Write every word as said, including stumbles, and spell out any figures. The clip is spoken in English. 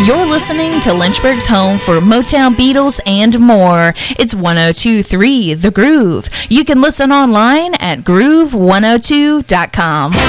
You're listening to Lynchburg's home for Motown, Beatles, and more. It's one oh two point three The Groove. You can listen online at groove one oh two dot com.